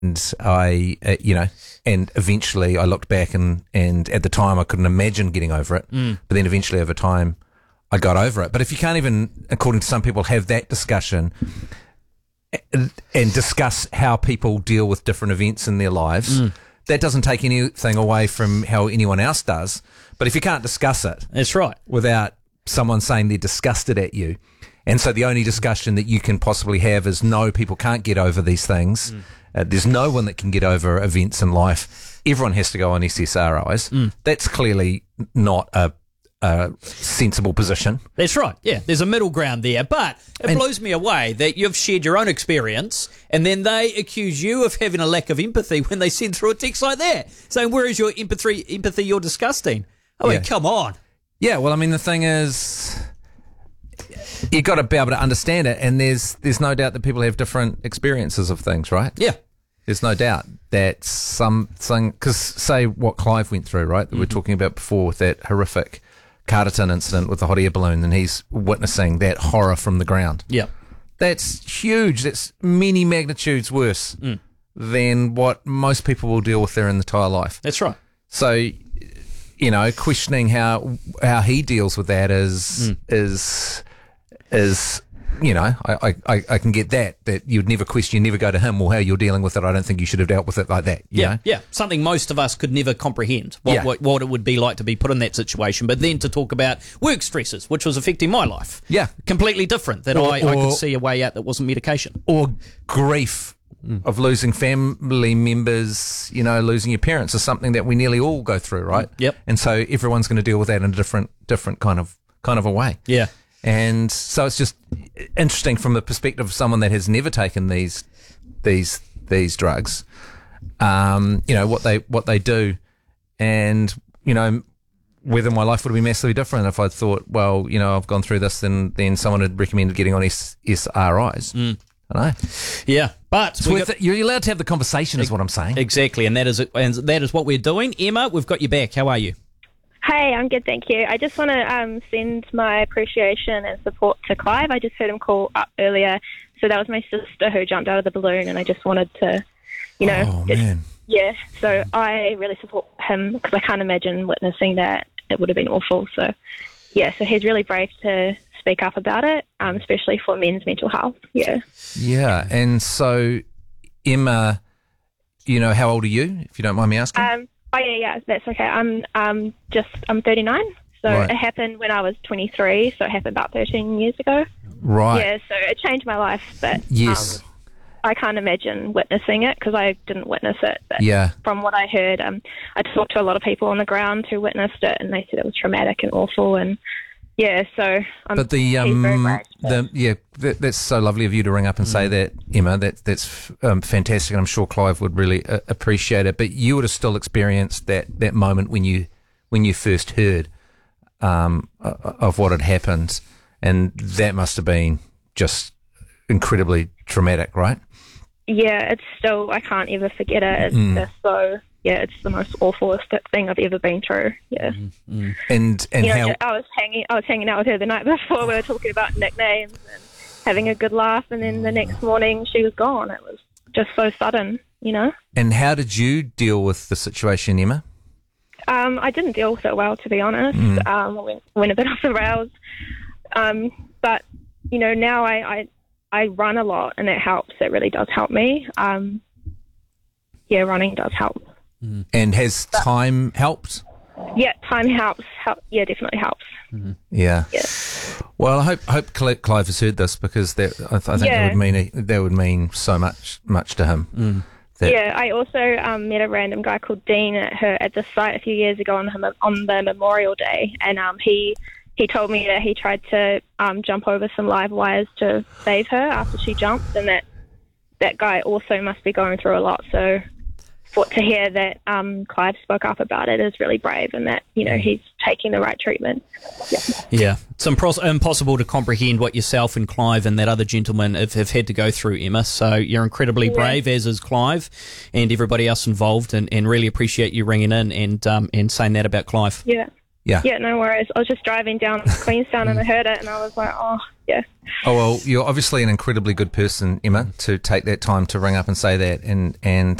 I, and eventually I looked back and at the time I couldn't imagine getting over it. But then eventually over time I got over it. But if you can't even, according to some people, have that discussion and discuss how people deal with different events in their lives, that doesn't take anything away from how anyone else does. But if you can't discuss it, That's right. without someone saying they're disgusted at you, and so the only discussion that you can possibly have is, no, people can't get over these things. There's no one that can get over events in life. Everyone has to go on SSRIs. That's clearly not a sensible position. That's right. Yeah, there's a middle ground there. But it blows me away that you've shared your own experience and then they accuse you of having a lack of empathy when they send through a text like that, saying, where is your empathy? You're disgusting. I mean, come on. Yeah, well, I mean, the thing is, you've got to be able to understand it, and there's no doubt that people have different experiences of things, right? Yeah. There's no doubt that something, because say what Clive went through, right, that we were talking about before with that horrific Carterton incident with the hot air balloon, and he's witnessing that horror from the ground. Yeah. That's huge. That's many magnitudes worse than what most people will deal with their entire life. That's right. So, questioning how he deals with that is I can get that you'd never question, never go to him, or how you're dealing with it. I don't think you should have dealt with it like that. You know? Yeah. Something most of us could never comprehend what it would be like to be put in that situation. But then to talk about work stresses, which was affecting my life. Yeah. Completely different. That I could see a way out that wasn't medication. Or grief of losing family members, losing your parents is something that we nearly all go through, right? Yep. And so everyone's going to deal with that in a different kind of a way. Yeah. And so it's just interesting from the perspective of someone that has never taken these drugs, what they do, and whether my life would be massively different if I'd thought, well, I've gone through this, then someone had recommended getting on SSRIs. I know. Yeah, but you're allowed to have the conversation, is what I'm saying. Exactly, and that is what we're doing. Emma, we've got you back. How are you? Hey, I'm good, thank you. I just want to send my appreciation and support to Clive. I just heard him call up earlier. So that was my sister who jumped out of the balloon, and I just wanted to, man. Yeah, so I really support him because I can't imagine witnessing that. It would have been awful. So, yeah, so he's really brave to speak up about it, especially for men's mental health. Yeah. Yeah, and so, Emma, how old are you, if you don't mind me asking? Oh, yeah, that's okay. I'm 39, so right. It happened when I was 23, so it happened about 13 years ago. Right. Yeah, so it changed my life, but yes. I can't imagine witnessing it because I didn't witness it. But from what I heard, I talked to a lot of people on the ground who witnessed it, and they said it was traumatic and awful, and yeah, so but he's very brave. That's so lovely of you to ring up and say that, Emma. That's fantastic. I'm sure Clive would really appreciate it. But you would have still experienced that moment when you first heard of what had happened, and that must have been just incredibly traumatic, right? Yeah, it's still, I can't ever forget it. It's just so. Yeah, it's the most awfulest thing I've ever been through. Yeah, and how I was hanging out with her the night before. We were talking about nicknames and having a good laugh, and then the next morning she was gone. It was just so sudden, And how did you deal with the situation, Emma? I didn't deal with it well, to be honest. I went a bit off the rails, but now I run a lot, and it helps. It really does help me. Running does help. And has time helped? Yeah, time helps. Yeah, definitely helps. Yeah. Well, I hope Clive has heard this, because I think that would mean so much to him. I also met a random guy called Dean at the site a few years ago on the Memorial Day, and he told me that he tried to jump over some live wires to save her after she jumped, and that guy also must be going through a lot. So to hear that Clive spoke up about it is really brave, and that he's taking the right treatment. Yeah, it's impossible to comprehend what yourself and Clive and that other gentleman have had to go through, Emma. So you're incredibly brave, as is Clive and everybody else involved, and really appreciate you ringing in and saying that about Clive. Yeah. Yeah. Yeah, no worries. I was just driving down Queenstown and I heard it and I was like, oh, yeah. Oh, well, you're obviously an incredibly good person, Emma, to take that time to ring up and say that. And